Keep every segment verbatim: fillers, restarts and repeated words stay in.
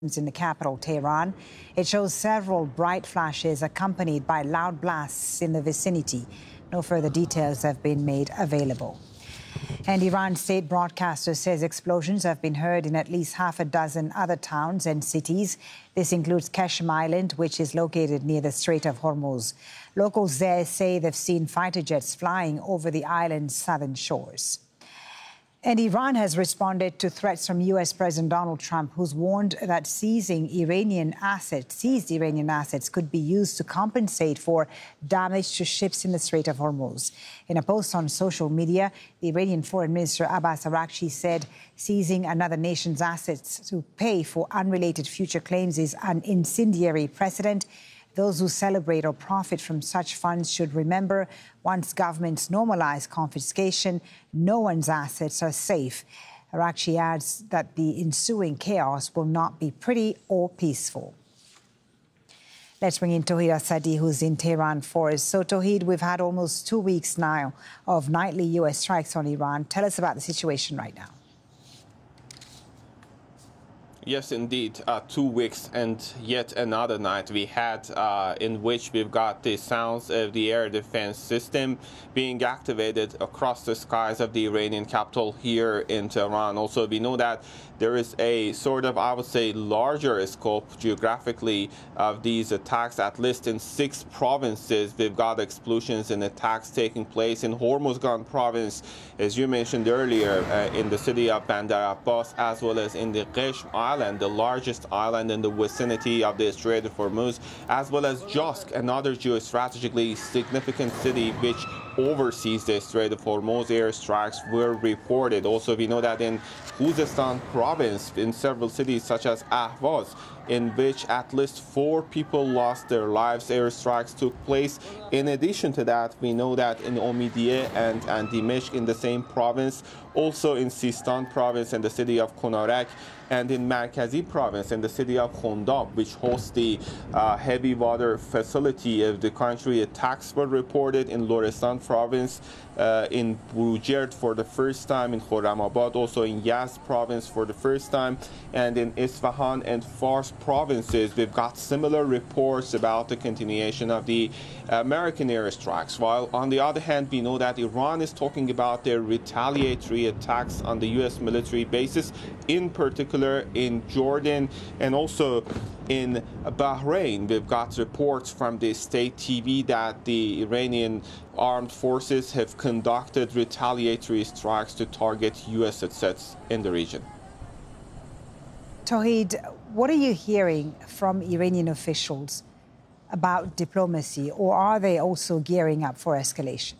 in the capital, Tehran. It shows several bright flashes accompanied by loud blasts in the vicinity. No further details have been made available. And Iran's state broadcaster says explosions have been heard in at least half a dozen other towns and cities. This includes Qeshm Island, which is located near the Strait of Hormuz. Locals there say they've seen fighter jets flying over the island's southern shores. And Iran has responded to threats from U S President Donald Trump, who's warned that seizing Iranian assets, seized Iranian assets could be used to compensate for damage to ships in the Strait of Hormuz. In a post on social media, the Iranian Foreign Minister Abbas Araghchi said seizing another nation's assets to pay for unrelated future claims is an incendiary precedent. Those who celebrate or profit from such funds should remember, once governments normalize confiscation, no one's assets are safe. Araghchi adds that the ensuing chaos will not be pretty or peaceful. Let's bring in Tauhid Asadi, who's in Tehran for us. So, Tauhid, we've had almost two weeks now of nightly U S strikes on Iran. Tell us about the situation right now. Yes, indeed. Uh, two weeks and yet another night we had uh, in which we've got the sounds of the air defense system being activated across the skies of the Iranian capital here in Tehran. Also, we know that there is a sort of, I would say, larger scope geographically of these attacks. At least in six provinces, we've got explosions and attacks taking place in Hormuzgan province, as you mentioned earlier, uh, in the city of Bandar Abbas, as well as in the Qeshm Island, the largest island in the vicinity of the Strait of Hormuz, as well as Josk, another geostrategically significant city which oversees the Strait of Hormuz. Airstrikes were reported. Also, we know that in Khuzestan province, in several cities such as Ahvaz, in which at least four people lost their lives, airstrikes took place. In addition to that, we know that in Omidyeh and, and Dimeshq in the same province, also in Sistan province in the city of Konarek, and in Markazi province in the city of Khondab, which hosts the uh, heavy water facility of the country. Attacks were reported in Lorestan province, uh, in Burujerd for the first time, in Khorramabad, also in Yazd province for the first time, and in Isfahan and Fars provinces. We've got similar reports about the continuation of the American airstrikes. While on the other hand, we know that Iran is talking about their retaliatory attacks on the U S military bases, in particular in Jordan and also in Bahrain. We've got reports from the state T V that the Iranian armed forces have conducted retaliatory strikes to target U S assets in the region. Tauhid, what are you hearing from Iranian officials about diplomacy, or are they also gearing up for escalation?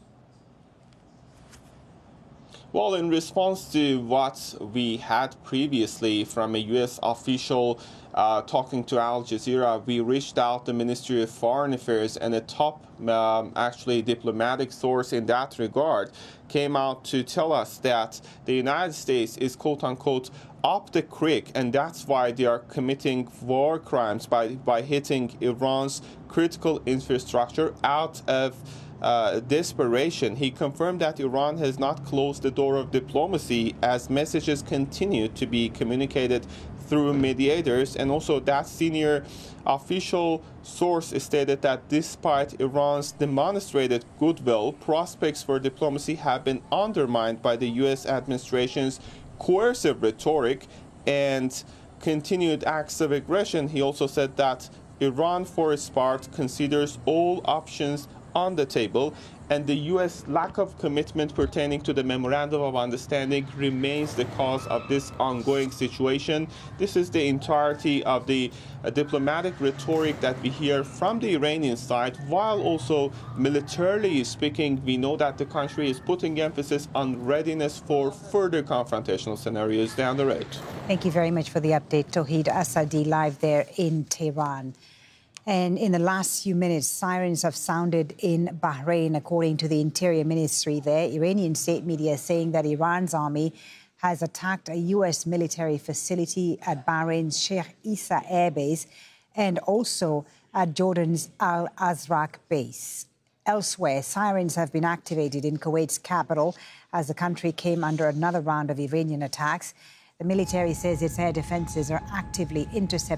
Well, in response to what we had previously from a U S official uh, talking to Al Jazeera, we reached out to the Ministry of Foreign Affairs, and a top, um, actually, diplomatic source in that regard came out to tell us that the United States is, quote-unquote, up the creek, and that's why they are committing war crimes by, by hitting Iran's critical infrastructure out of Uh, desperation. He confirmed that Iran has not closed the door of diplomacy, as messages continue to be communicated through mediators. And also that senior official source stated that despite Iran's demonstrated goodwill, prospects for diplomacy have been undermined by the U S administration's coercive rhetoric and continued acts of aggression. He also said that Iran, for its part, considers all options on the table, and the U S lack of commitment pertaining to the Memorandum of Understanding remains the cause of this ongoing situation. This is the entirety of the uh, diplomatic rhetoric that we hear from the Iranian side, while also militarily speaking, we know that the country is putting emphasis on readiness for further confrontational scenarios down the road. Thank you very much for the update, Tauhid Asadi, live there in Tehran. And in the last few minutes, sirens have sounded in Bahrain, according to the Interior Ministry there. Iranian state media saying that Iran's army has attacked a U S military facility at Bahrain's Sheikh Issa Air Base and also at Jordan's Al Azraq base. Elsewhere, sirens have been activated in Kuwait's capital as the country came under another round of Iranian attacks. The military says its air defenses are actively intercepting